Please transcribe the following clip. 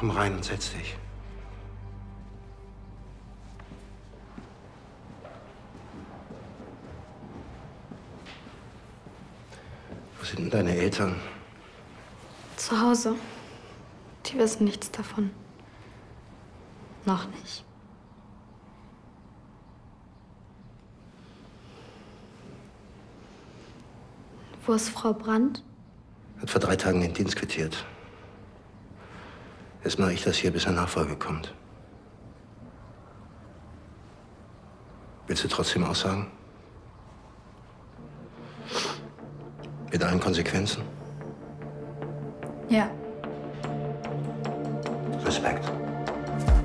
Komm rein und setz dich. Wo sind denn deine Eltern? Zu Hause. Die wissen nichts davon. Noch nicht. Wo ist Frau Brandt? Hat vor 3 Tagen den Dienst quittiert. Jetzt mache ich das hier, bis ein Nachfolger kommt. Willst du trotzdem aussagen? Mit allen Konsequenzen? Ja. Respekt.